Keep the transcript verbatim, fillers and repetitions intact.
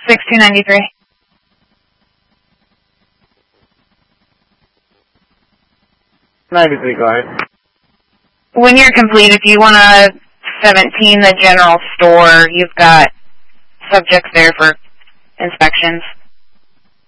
six two nine three. ninety-three, go ahead. When you're complete, if you want to seventeen the general store, you've got subjects there for inspections.